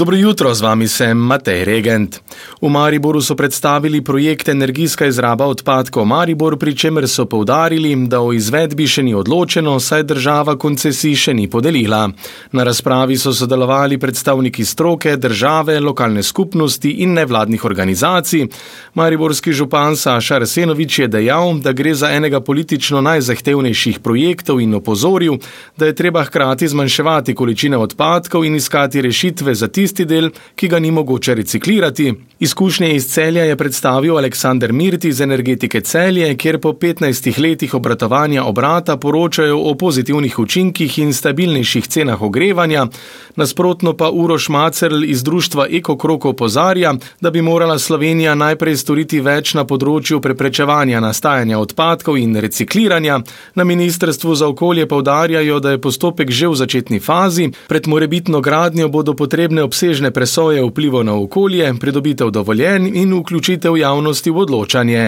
Dobro jutro, z vami sem Matej Regent. V Mariboru so predstavili projekt Energijska izraba odpadkov Maribor, pri čemer so poudarili, da o izvedbi še ni odločeno, saj država koncesij še ni podelila. Na razpravi so sodelovali predstavniki stroke, države, lokalne skupnosti in nevladnih organizacij. Mariborski župan Saša Arsenovič je dejal, da gre za enega politično najzahtevnejših projektov in opozoril, da je treba hkrati zmanjševati količine odpadkov in iskati rešitve za tisti del, ki ga ni mogoče reciklirati. Izkušnje iz Celja je predstavil Aleksander Mirti iz Energetike Celje, kjer po 15 letih obratovanja obrata poročajo o pozitivnih učinkih in stabilnejših cenah ogrevanja. Nasprotno pa Uroš Macerl iz društva Ekokrog opozarja, da bi morala Slovenija najprej storiti več na področju preprečevanja nastajanja odpadkov in recikliranja. Na Ministrstvu za okolje poudarjajo, da je postopek že v začetni fazi. Pred morebitno gradnjo bodo potrebne obsežne presoje vplivov na okolje, pridobitev dovoljenj in vključitev javnosti v odločanje.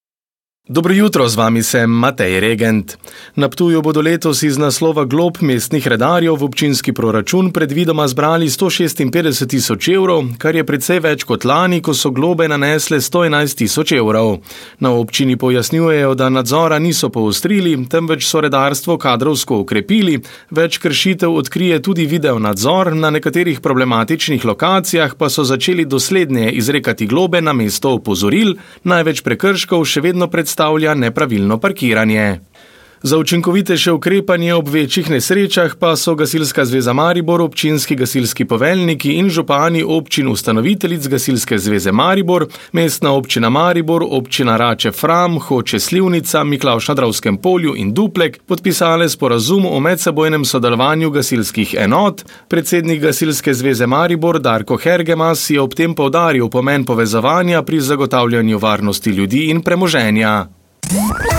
Dobro jutro, z vami sem Matej Regent. Na Ptuju bodo letos iz naslova glob mestnih redarjev v občinski proračun predvidoma zbrali 156 tisoč evrov, kar je precej več kot lani, ko so globe nanesle 111 tisoč evrov. Na občini pojasnjujejo, da nadzora niso poostrili, temveč so redarstvo kadrovsko ukrepili, več kršitev odkrije tudi video nadzor, na nekaterih problematičnih lokacijah pa so začeli dosledneje izrekati globe na mesto opozoril, največ prekrškov še vedno predstavlja nepravilno parkiranje. Za učinkovitejše ukrepanje ob večjih nesrečah pa so Gasilska zveza Maribor, občinski gasilski poveljniki in župani občin ustanoviteljic Gasilske zveze Maribor, Mestna občina Maribor, občina Rače-Fram, Hoče-Slivnica, Miklavž na Dravskem polju in Duplek podpisale sporazum o medsebojnem sodelovanju gasilskih enot. Predsednik Gasilske zveze Maribor Darko Hergemas je ob tem poudaril pomen povezovanja pri zagotavljanju varnosti ljudi in premoženja.